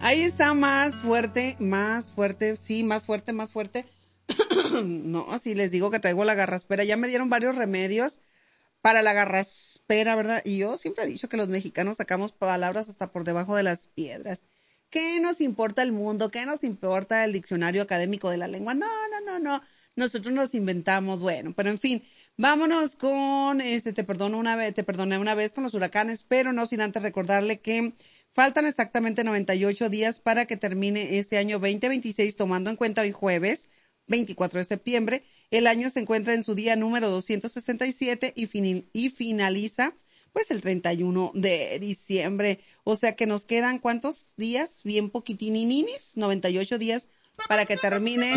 Ahí está más fuerte, sí, más fuerte. No, sí, les digo que traigo la garraspera. Ya me dieron varios remedios para la garraspera, ¿verdad? Y yo siempre he dicho que los mexicanos sacamos palabras hasta por debajo de las piedras. ¿Qué nos importa el mundo? ¿Qué nos importa el diccionario académico de la lengua? No. Nosotros nos inventamos, bueno, pero en fin, vámonos con te perdoné una vez con los huracanes, pero no sin antes recordarle que faltan exactamente 98 días para que termine este año 2026, tomando en cuenta hoy jueves 24 de septiembre. El año se encuentra en su día número 267 y finaliza pues el 31 de diciembre. O sea que nos quedan ¿cuántos días? Bien poquitininis, 98 días para que termine